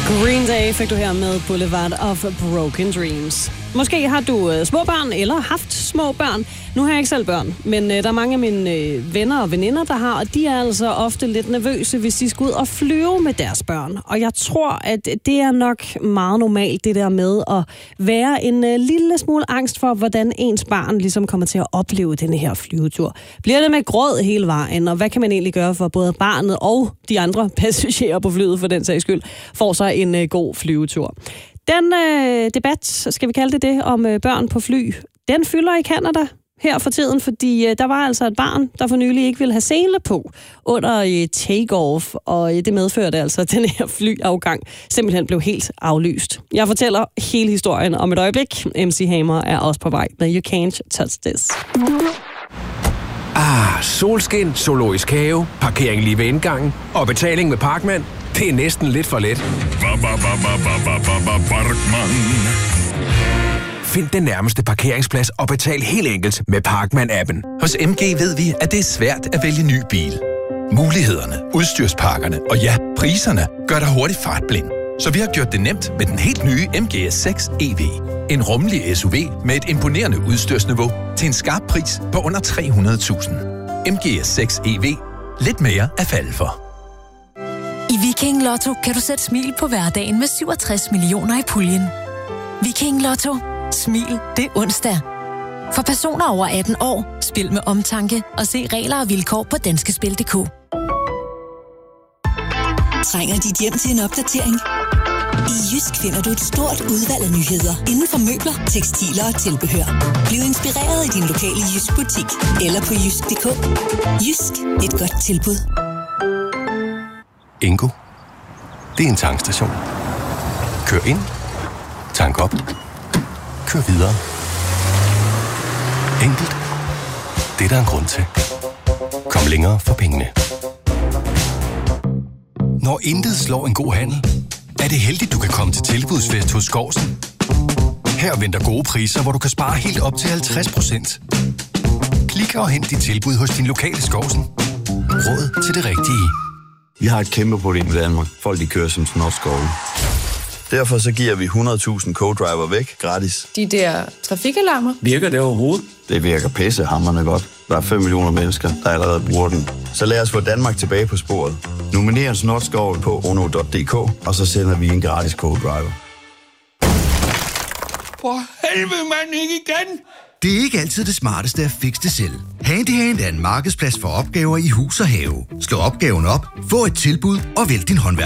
Green Day fik du her med Boulevard of Broken Dreams. Måske har du små børn eller haft små børn. Nu har jeg ikke selv børn, men der er mange af mine venner og veninder, der har, og de er altså ofte lidt nervøse, hvis de skal ud og flyve med deres børn. Og jeg tror, at det er nok meget normalt, det der med at være en lille smule angst for, hvordan ens barn ligesom kommer til at opleve denne her flyvetur. Bliver det med gråd hele vejen, og hvad kan man egentlig gøre for både barnet og de andre passagerer på flyet, for den sags skyld, får sig en god flyvetur. Den debat, skal vi kalde det, om børn på fly, den fylder i Canada her for tiden, fordi der var altså et barn, der for nylig ikke ville have sele på under take-off, og det medførte altså, at den her flyafgang simpelthen blev helt aflyst. Jeg fortæller hele historien om et øjeblik. MC Hammer er også på vej med You Can't Touch This. Solskin, zoologisk have, parkering lige ved indgangen og betaling med Parkman. Det er næsten lidt for let. Find den nærmeste parkeringsplads og betal helt enkelt med Parkman-appen. Hos MG ved vi, at det er svært at vælge ny bil. Mulighederne, udstyrspakkerne og ja, priserne gør dig hurtigt fartblind. Så vi har gjort det nemt med den helt nye MG6 EV. En rummelig SUV med et imponerende udstyrsniveau til en skarp pris på under 300.000. MG6 EV. Lidt mere at falde for. I Viking Lotto kan du sætte smil på hverdagen med 67 millioner i puljen. Viking Lotto. Smil, det er onsdag. For personer over 18 år, spil med omtanke og se regler og vilkår på danskespil.dk. Trænger dit hjem til en opdatering? I Jysk finder du et stort udvalg af nyheder inden for møbler, tekstiler og tilbehør. Bliv inspireret i din lokale Jysk-butik eller på jysk.dk. Jysk, et godt tilbud. Ingo, det er en tankstation. Kør ind, tank op, kør videre. Enkelt. Det er der en grund til. Kom længere for pengene. Når intet slår en god handel, er det heldigt, du kan komme til tilbudsfest hos Skovsen. Her venter gode priser, hvor du kan spare helt op til 50%. Klik og hent dit tilbud hos din lokale Skovsen. Råd til det rigtige. Vi har et kæmpe problem i Danmark. Folk, de kører som småskove. Derfor så giver vi 100.000 co-driver væk gratis. De der trafikalarmer? Virker det overhovedet? Det virker pissehamrende godt. Der er 5 millioner mennesker, der allerede bruger den. Så lad os få Danmark tilbage på sporet. Nominer en snortskov på ono.dk, og så sender vi en gratis co-driver. For helvede, mand, ikke igen! Det er ikke altid det smarteste at fikse det selv. Handyhand er en markedsplads for opgaver i hus og have. Slå opgaven op, få et tilbud og vælg din håndværker.